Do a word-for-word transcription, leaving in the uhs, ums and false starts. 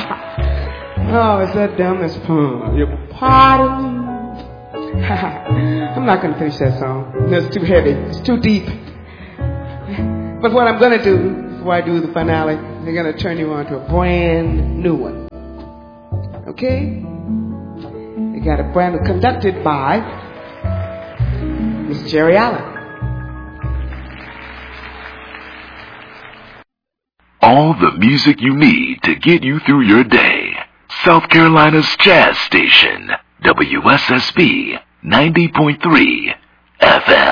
Oh, is that dumb? That's fun. You pardon me? I'm not going to finish that song. It's too heavy. It's too deep. But what I'm going to do before I do the finale, I'm going to turn you on to a brand new one. Okay? We got a brand new, conducted by Miss Jerry Allen. All the music you need to get you through your day. South Carolina's Jazz Station, W S S B ninety point three F M.